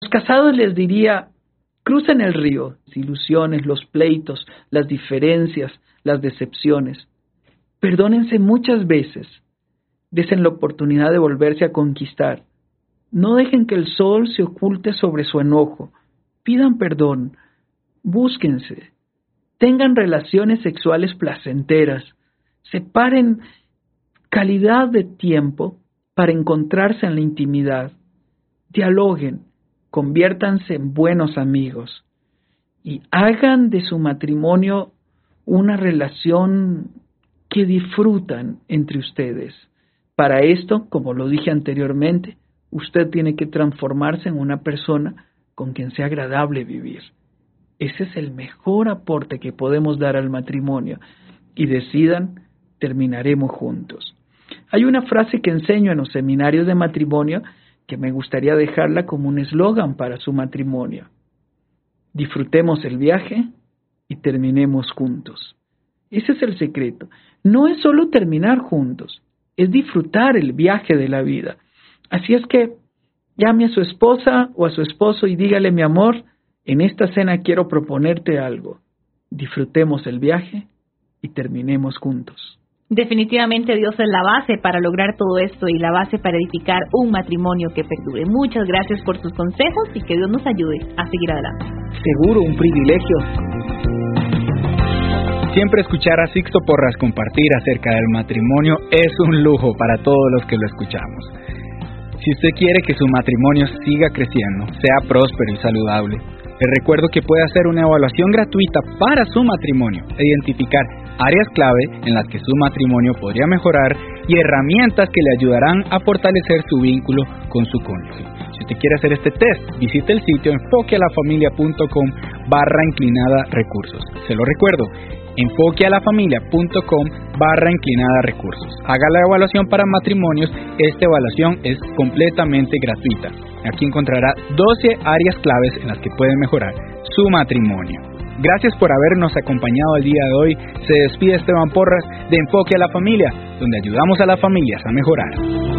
Los casados les diría, crucen el río, las ilusiones, los pleitos, las diferencias, las decepciones. Perdónense muchas veces. Desen la oportunidad de volverse a conquistar. No dejen que el sol se oculte sobre su enojo. Pidan perdón. Búsquense. Tengan relaciones sexuales placenteras. Separen calidad de tiempo para encontrarse en la intimidad. Dialoguen. Conviértanse en buenos amigos. Y hagan de su matrimonio una relación que disfrutan entre ustedes. Para esto, como lo dije anteriormente, usted tiene que transformarse en una persona con quien sea agradable vivir. Ese es el mejor aporte que podemos dar al matrimonio. Y decidan, terminaremos juntos. Hay una frase que enseño en los seminarios de matrimonio que me gustaría dejarla como un eslogan para su matrimonio. Disfrutemos el viaje y terminemos juntos. Ese es el secreto. No es solo terminar juntos, es disfrutar el viaje de la vida. Así es que llame a su esposa o a su esposo y dígale, mi amor, en esta cena quiero proponerte algo. Disfrutemos el viaje y terminemos juntos. Definitivamente Dios es la base para lograr todo esto y la base para edificar un matrimonio que perdure. Muchas gracias por sus consejos y que Dios nos ayude a seguir adelante. Seguro, un privilegio. Siempre escuchar a Sixto Porras compartir acerca del matrimonio es un lujo para todos los que lo escuchamos. Si usted quiere que su matrimonio siga creciendo, sea próspero y saludable, le recuerdo que puede hacer una evaluación gratuita para su matrimonio e identificar áreas clave en las que su matrimonio podría mejorar y herramientas que le ayudarán a fortalecer su vínculo con su cónyuge. Si usted quiere hacer este test, visite el sitio enfoquealafamilia.com/recursos. Se lo recuerdo, enfoquealafamilia.com/recursos. Haga la evaluación para matrimonios. Esta evaluación es completamente gratuita. Aquí encontrará 12 áreas claves en las que puede mejorar su matrimonio. Gracias por habernos acompañado el día de hoy. Se despide Esteban Porras de Enfoque a la Familia, donde ayudamos a las familias a mejorar.